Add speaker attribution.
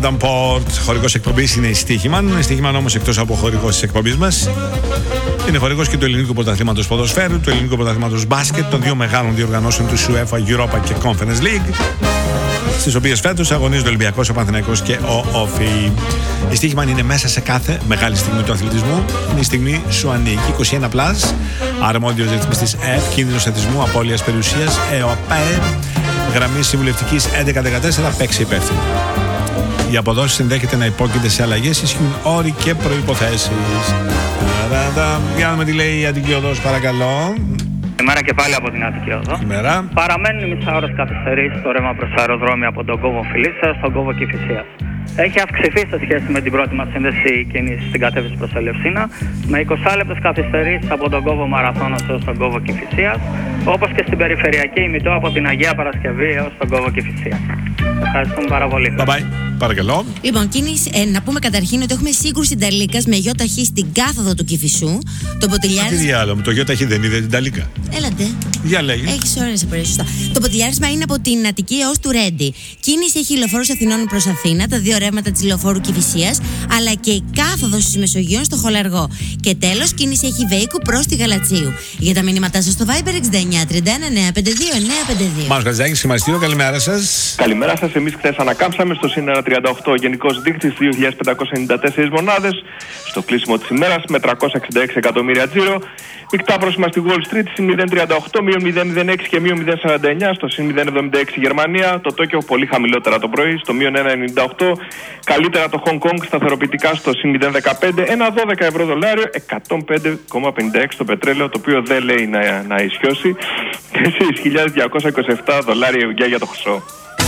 Speaker 1: Adam Port, χορηγός εκπομπής είναι η Στοίχημαν. Η Στοίχημαν όμως, εκτός από χορηγός της εκπομπής μας, είναι χορηγός και του ελληνικού πρωταθλήματος ποδοσφαίρου, του ελληνικού πρωταθλήματος μπάσκετ, των δύο μεγάλων διοργανώσεων του UEFA, Europa και Conference League, στις οποίες φέτος αγωνίζονται ο Ολυμπιακός, ο Παναθηναϊκός και ο Όφη. Η Στοίχημαν είναι μέσα σε κάθε μεγάλη στιγμή του αθλητισμού. Είναι η στιγμή σου ανήκει. 21+, αρμόδιος ρυθμιστής ΕΕΠ, κίνδυνος εθισμού, απώλειας περιουσίας, ΕΟΠΑΕ, γραμμή συμβουλευτικής 1114, παίξει υπεύθυνη. Οι αποδόσεις ενδέχεται να υπόκειται σε αλλαγές, ισχύουν όροι και προϋποθέσεις. Για να δούμε τι λέει η Αττική Οδός, παρακαλώ.
Speaker 2: Καλημέρα και πάλι από την Αττική Οδό.
Speaker 1: Καλημέρα.
Speaker 2: Παραμένουν οι μισά ώρες καθυστερήσεις στο ρεύμα προς αεροδρόμια από τον κόμβο Φιλίσσεως στον κόμβο Κηφισίας. Έχει αυξηθεί σε σχέση με την πρώτη μας σύνδεση κίνηση στην κατεύθυνση προς Ελευσίνα, με 20 λεπτές καθυστερήσεις από τον κόμβο Μαραθώνος έως τον κόμβο Κηφισίας, όπως και στην περιφερειακή ημιτό από την Αγία Παρασκευή έως τον κόμβο Κηφισίας. Ευχαριστούμε πάρα πολύ.
Speaker 1: Bye. Παρακαλώ.
Speaker 3: Λοιπόν, να πούμε καταρχήν ότι έχουμε σύγκρουση Ταλίκας με ΙΧ στην κάθοδο του Κηφισού. Το Ποτηλιάρισμα.
Speaker 1: Τι διάλογο, το ΙΧ δεν είδε την Ταλίκα.
Speaker 3: Έλατε.
Speaker 1: Για λέγε.
Speaker 3: Έχεις ώρες απορίες, σωστά. Το Ποτηλιάρισμα είναι από την Αττική έως του Ρέντι. Κίνηση έχει λεωφόρος Αθηνών προς Αθήνα, τα δύο ρεύματα της λεωφόρου Κηφισίας, αλλά και η κάθοδος της Μεσογείων στο Χολαργό. Και τέλος, κίνηση έχει Βέικου προς τη Γαλατσίου. Για τα μηνύματά σας στο Viber 69 31 952 952.
Speaker 1: Μάνος Χατζάκης, Σημαστήριο, καλημέρα σας.
Speaker 4: Καλημέρα σας. Εμείς χθες ανακάμψαμε στο +1 38 γενικός δείκτης 2.594 μονάδες. Στο κλείσιμο της ημέρας με 366 εκατομμύρια τζίρο. Μεικτά πρόσημα στη Wall Street, συν 0,38, μείον 0,06 και μείον 0,49. Στο συν 0,76 Γερμανία. Το Τόκιο πολύ χαμηλότερα το πρωί, στο μείον 1,98. Καλύτερα το Hong Kong, σταθεροποιητικά στο συν 0,15. Ένα 12 ευρώ δολάριο, 105,56 το πετρέλαιο, το οποίο δεν λέει να ισιώσει. 4.227 δολάρια για το χρυσό.